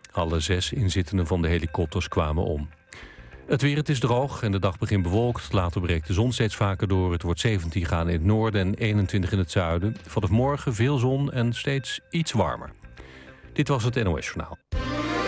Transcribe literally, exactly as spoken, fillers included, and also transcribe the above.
Alle zes inzittenden van de helikopters kwamen om. Het weer, het is droog en de dag begint bewolkt. Later breekt de zon steeds vaker door. Het wordt zeventien graden in het noorden en eenentwintig in het zuiden. Vanaf morgen veel zon en steeds iets warmer. Dit was het N O S Journaal.